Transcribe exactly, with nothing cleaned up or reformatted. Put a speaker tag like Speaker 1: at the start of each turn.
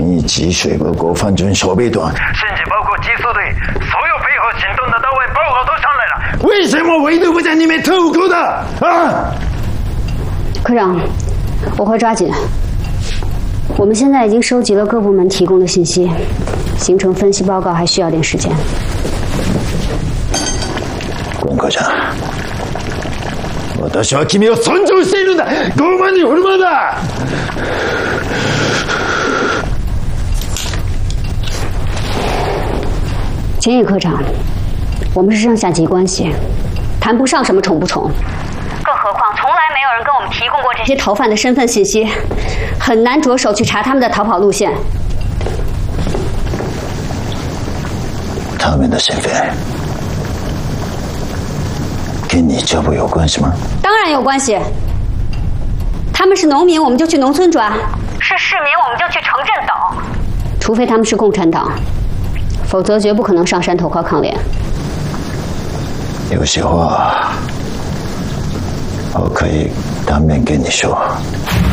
Speaker 1: 以集水报告反军守备团，
Speaker 2: 甚至包括缉毒队，所有配合行动的单位报告都上来了。
Speaker 1: 为什么唯独不向你们透露的？啊！
Speaker 3: 科长，我会抓紧。我们现在已经收集了各部门提供的信息，形成分析报告还需要点时间。
Speaker 1: 关科長、私は君を尊重しているんだ。傲慢に振る舞うな。
Speaker 3: 秦野科长，我们是上下级关系，谈不上什么宠不宠。更何况，从来没有人跟我们提供过这些逃犯的身份信息，很难着手去查他们的逃跑路线。
Speaker 1: 他们的身份跟你这不有关系吗？
Speaker 3: 当然有关系。他们是农民，我们就去农村抓；是市民，我们就去城镇等。除非他们是共产党，否则绝不可能上山投靠抗联。
Speaker 1: 有些话我可以当面跟你说。